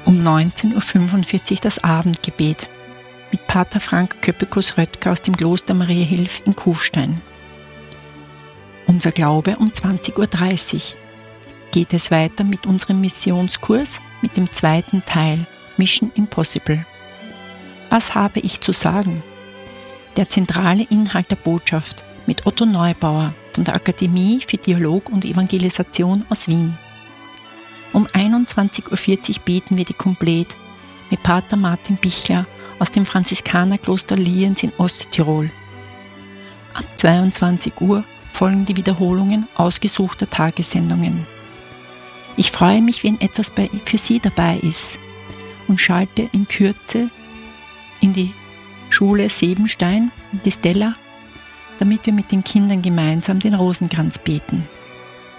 Um 19.45 Uhr das Abendgebet mit Pater Frank Köpekus-Röttger aus dem Kloster Mariahilf in Kufstein. Unser Glaube um 20.30 Uhr. Geht es weiter mit unserem Missionskurs mit dem zweiten Teil Mission Impossible. Was habe ich zu sagen? Der zentrale Inhalt der Botschaft mit Otto Neubauer von der Akademie für Dialog und Evangelisation aus Wien. Um 21.40 Uhr beten wir die Komplet mit Pater Martin Bichler aus dem Franziskanerkloster Lienz in Osttirol. Ab 22 Uhr folgen die Wiederholungen ausgesuchter Tagessendungen. Ich freue mich, wenn etwas für Sie dabei ist und schalte in Kürze in die Schule Sebenstein, die Stella, damit wir mit den Kindern gemeinsam den Rosenkranz beten.